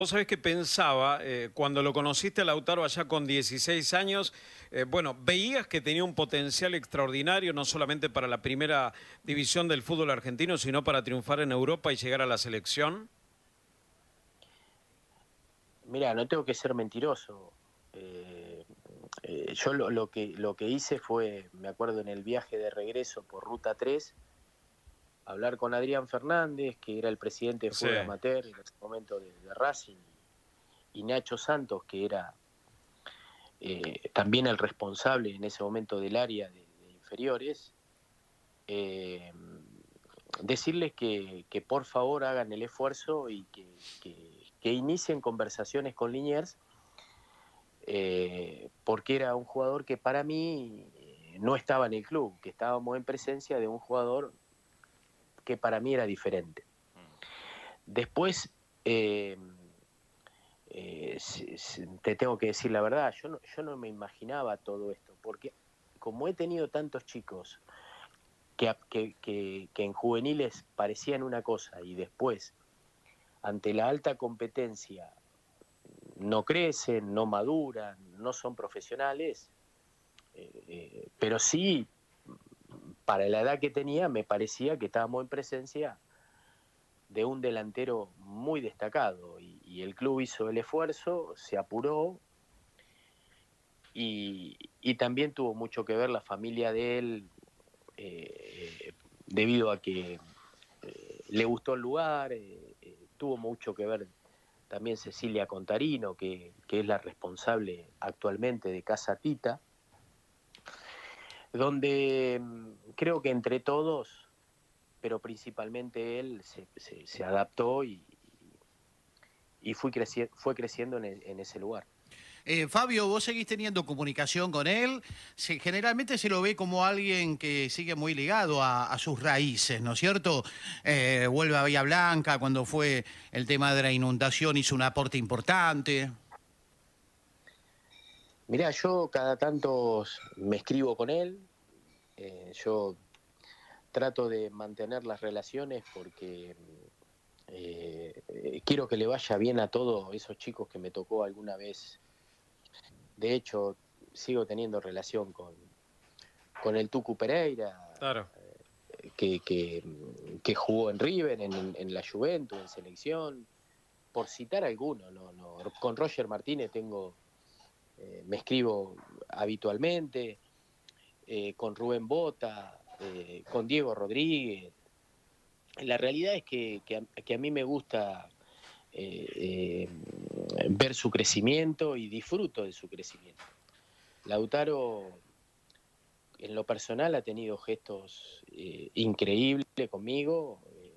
Vos sabés que pensaba, cuando lo conociste a Lautaro allá con 16 años, bueno, veías que tenía un potencial extraordinario, no solamente para la primera división del fútbol argentino, sino para triunfar en Europa y llegar a la selección. Mira, no tengo que ser mentiroso. Eh, yo lo que hice fue, me acuerdo en el viaje de regreso por Ruta 3, hablar con Adrián Fernández, que era el presidente de Sí, Fútbol Amateur en ese momento de Racing, y Nacho Santos, que era también el responsable en ese momento del área de inferiores, eh, decirles que por favor hagan el esfuerzo y que inicien conversaciones con Liniers, porque era un jugador que para mí no estaba en el club, que estábamos en presencia de un jugador que para mí era diferente. Después, te tengo que decir la verdad, yo no me imaginaba todo esto, porque como he tenido tantos chicos que en juveniles parecían una cosa y después, ante la alta competencia, no crecen, no maduran, no son profesionales, pero sí, para la edad que tenía, me parecía que estábamos en presencia de un delantero muy destacado y el club hizo el esfuerzo, se apuró y también tuvo mucho que ver la familia de él, debido a que le gustó el lugar, tuvo mucho que ver también Cecilia Contarino, que es la responsable actualmente de Casa Tita, donde creo que entre todos, pero principalmente él, se adaptó y fue creciendo en ese lugar. Fabio, vos seguís teniendo comunicación con él. Generalmente se lo ve como alguien que sigue muy ligado a sus raíces, ¿no es cierto? Vuelve a Bahía Blanca, cuando fue el tema de la inundación hizo un aporte importante. Mirá, yo cada tanto me escribo con él, yo trato de mantener las relaciones porque quiero que le vaya bien a todos esos chicos que me tocó alguna vez. De hecho, sigo teniendo relación con el Tucu Pereira, claro. que jugó en River, en la Juventus, en selección, por citar alguno. No. Con Roger Martínez me escribo habitualmente, con Rubén Bota, con Diego Rodríguez. La realidad es que a mí me gusta ver su crecimiento y disfruto de su crecimiento. Lautaro, en lo personal, ha tenido gestos increíbles conmigo,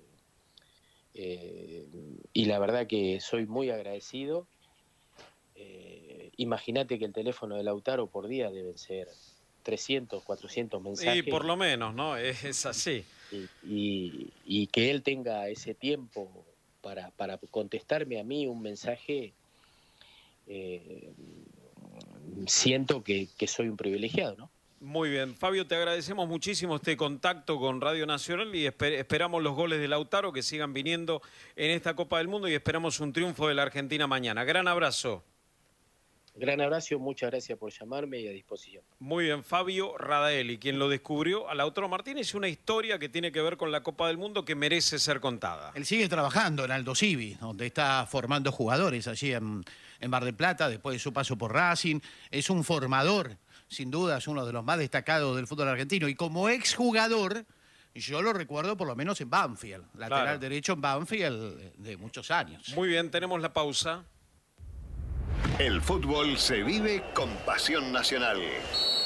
y la verdad que soy muy agradecido. Imagínate que el teléfono de Lautaro por día deben ser 300, 400 Y mensajes, por lo menos, ¿no? Es así. y que él tenga ese tiempo para contestarme a mí un mensaje, eh, siento que soy un privilegiado, ¿no? Muy bien. Fabio, te agradecemos muchísimo este contacto con Radio Nacional y esperamos los goles de Lautaro que sigan viniendo en esta Copa del Mundo y esperamos un triunfo de la Argentina mañana. Gran abrazo. Gran abrazo, muchas gracias por llamarme y a disposición. Muy bien, Fabio Radaeli, quien lo descubrió a Lautaro Martínez, una historia que tiene que ver con la Copa del Mundo que merece ser contada. Él sigue trabajando en Aldo Civi, donde está formando jugadores allí en Mar del Plata, después de su paso por Racing. Es un formador, sin duda, es uno de los más destacados del fútbol argentino. Y como exjugador, yo lo recuerdo por lo menos en Banfield, lateral Claro. derecho en Banfield de muchos años. Muy bien, tenemos la pausa. El fútbol se vive con pasión nacional.